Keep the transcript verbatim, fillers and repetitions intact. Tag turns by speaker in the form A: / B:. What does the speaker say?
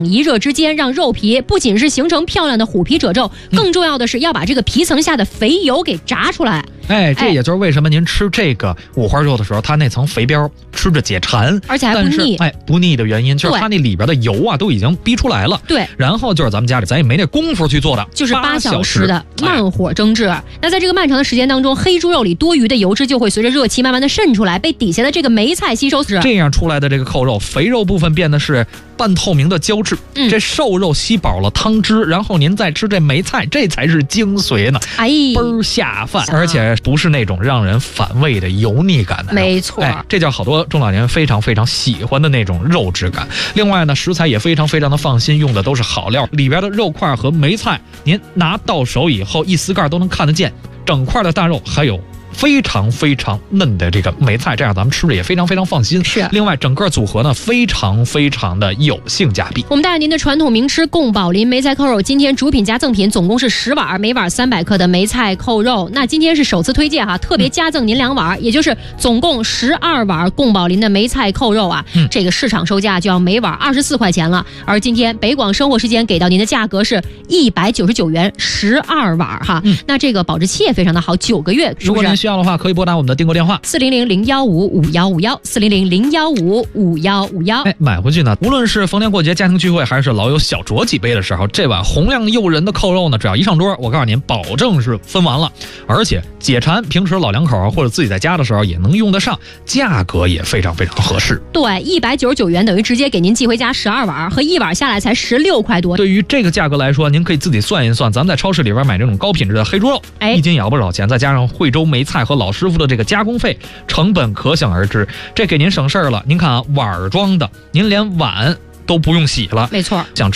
A: 一热之间，让肉皮不仅是形成漂亮的虎皮褶皱，更重要的是要把这个皮层下的肥油给炸出来。
B: 哎，这也就是为什么您吃这个五花肉的时候，它那层肥膘吃着解馋，
A: 而且还不腻。
B: 哎，不腻的原因就是它那里边的油啊都已经逼出来了。
A: 对，
B: 然后就是咱们家里咱也没那功夫去做的，
A: 就是八小时的
B: 慢
A: 慢火蒸制。哎、那在这个漫长的时间当中，黑猪肉里多余的油脂就会随着热气慢慢的渗出来，被底下的这个梅菜吸收。
B: 这样出来的这个扣肉，肥肉部分变得是半透明的胶质，嗯、这瘦肉吸饱了汤汁，然后您再吃这梅菜，这才是精髓呢。
A: 哎，
B: 倍儿下饭，而且不是那种让人反胃的油腻感的。
A: 没错，
B: 哎，这叫好多中老年人非常非常喜欢的那种肉质感。另外呢，食材也非常非常的放心，用的都是好料，里边的肉块和梅菜，您拿到手以后一撕盖都能看得见，整块的大肉还有非常非常嫩的这个梅菜，这样咱们吃着也非常非常放心。
A: 是，
B: 另外整个组合呢非常非常的有性价比。
A: 我们带着您的传统名吃贡宝林梅菜扣肉，今天主品加赠品总共是十碗，每碗三百克的梅菜扣肉。那今天是首次推荐哈，特别加赠您两碗，嗯、也就是总共十二碗贡宝林的梅菜扣肉啊。嗯、这个市场售价就要每碗二十四块钱了，而今天北广生活时间给到您的价格是一百九十九元十二碗哈。嗯、那这个保质期也非常的好，九个月。
B: 如果您需要的话，可以拨打我们的订购电话
A: 四零零零幺五五幺五幺四零零零幺五五幺五幺。
B: 哎，买回去呢，无论是逢年过节、家庭聚会，还是老有小酌几杯的时候，这碗红亮诱人的扣肉呢，只要一上桌，我告诉您，保证是分完了，而且解馋，平时老两口或者自己在家的时候也能用得上，价格也非常非常合适。
A: 对，一百九十九元等于直接给您寄回家十二碗，和一碗下来才十六块多。
B: 对于这个价格来说，您可以自己算一算，咱们在超市里边买这种高品质的黑猪肉，哎，一斤也要不少钱，再加上惠州梅菜和老师傅的这个加工费，成本可想而知。这给您省事儿了。您看啊，碗装的，您连碗都不用洗了。
A: 没错，
B: 想